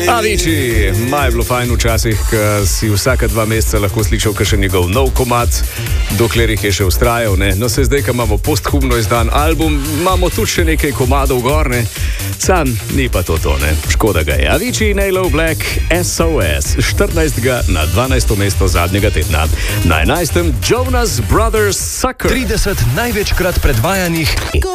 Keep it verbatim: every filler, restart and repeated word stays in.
Avicii, maj bilo fajn včasih, ko si vsaka dva meseca lahko slišal še njegov nov komad, dokler jih je še ustrajal. Ne? No, se zdaj, ko imamo posthumno izdan album, imamo tudi še nekaj komadov gor, ne? Sam ni pa to to, ne? Škoda ga je. Avicii, Nailo Black, S O S, štirinajstega na dvanajsto mesto zadnjega tedna. Na enajstem Jonas Brothers Sucker. trideset največkrat predvajanih